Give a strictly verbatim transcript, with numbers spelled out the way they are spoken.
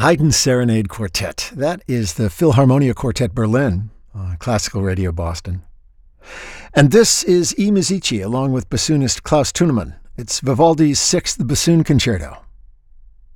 Haydn Serenade Quartet. That is the Philharmonia Quartet Berlin, uh, Classical Radio Boston. And this is I Musici, along with bassoonist Klaus Thunemann. It's Vivaldi's Sixth Bassoon Concerto.